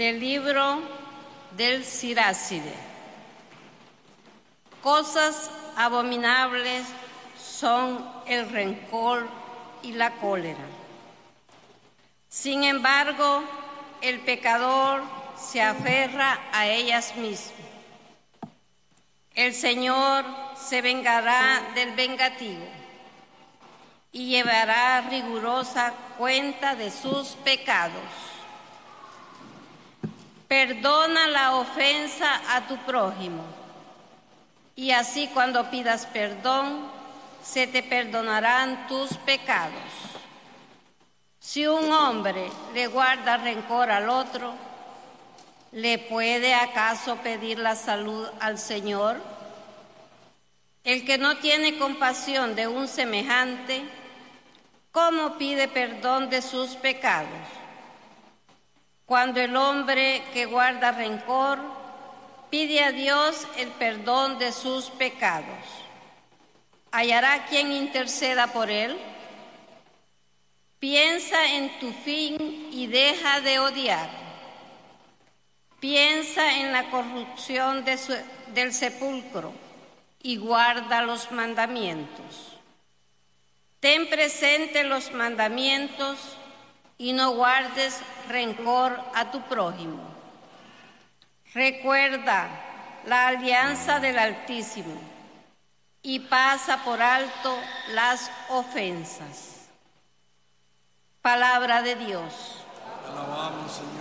Del libro del Siráside. Cosas abominables son el rencor y la cólera. Sin embargo, el pecador se aferra a ellas mismas. El Señor se vengará del vengativo y llevará rigurosa cuenta de sus pecados. Perdona la ofensa a tu prójimo, y así cuando pidas perdón, se te perdonarán tus pecados. Si un hombre le guarda rencor al otro, ¿le puede acaso pedir la salud al Señor? El que no tiene compasión de un semejante, ¿cómo pide perdón de sus pecados? Cuando el hombre que guarda rencor pide a Dios el perdón de sus pecados, ¿hallará quien interceda por él? Piensa en tu fin y deja de odiar. Piensa en la corrupción del sepulcro y guarda los mandamientos. Ten presente los mandamientos y no guardes rencor a tu prójimo. Recuerda la alianza del Altísimo y pasa por alto las ofensas. Palabra de Dios. Alabamos, Señor.